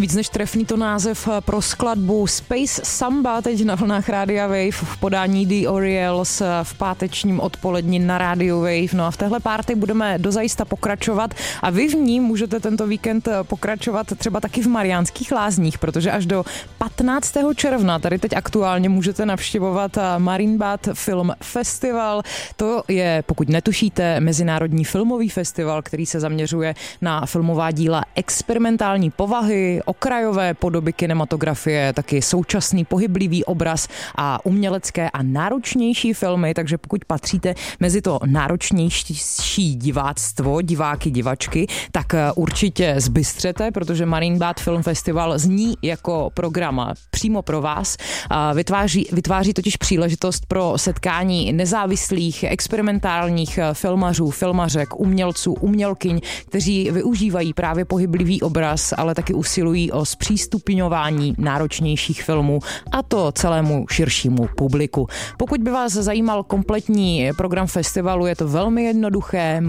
Víc než trefný to název pro skladbu Space Samba teď na vlnách Rádia Wave v podání The Orioles v pátečním odpoledni na Radio Wave. No a v téhle party budeme dozajista pokračovat a vy v ní můžete tento víkend pokračovat třeba taky v Mariánských Lázních, protože až do 15. června tady teď aktuálně můžete navštěvovat Marienbad Film Festival. To je, pokud netušíte, mezinárodní filmový festival, který se zaměřuje na filmová díla experimentální povahy, okrajové podoby kinematografie, taky současný pohyblivý obraz a umělecké a náročnější filmy, takže pokud patříte mezi to náročnější diváctvo, diváky, divačky, tak určitě zbystřete, protože Marienbad Film Festival zní jako program přímo pro vás. Vytváří totiž příležitost pro setkání nezávislých experimentálních filmařů, filmařek, umělců, umělkyň, kteří využívají právě pohyblivý obraz, ale taky usilují o zpřístupňování náročnějších filmů a to celému širšímu publiku. Pokud by vás zajímal kompletní program festivalu, je to velmi jednoduché,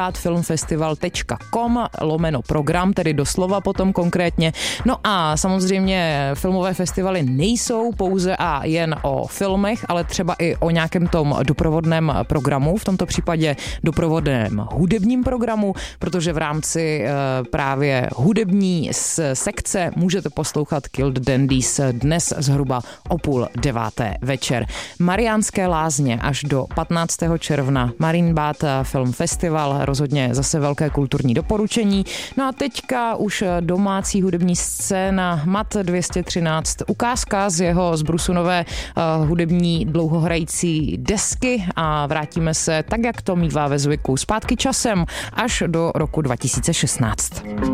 marienbadfilmfestival.com/program, tedy doslova potom konkrétně. No a samozřejmě filmové festivaly nejsou pouze a jen o filmech, ale třeba i o nějakém tom doprovodném programu, v tomto případě doprovodném hudebním programu, protože v rámci právě hudební sekce můžete poslouchat Killed Dandies dnes zhruba o 8:30 večer. Mariánské Lázně až do 15. června, Marienbad Film Festival, rozhodně zase velké kulturní doporučení. No a teďka už domácí hudební scéna MAT 213, ukázka z jeho zbrusunové hudební dlouhohrající desky a vrátíme se tak, jak to mívá ve zvyku, zpátky časem až do roku 2016.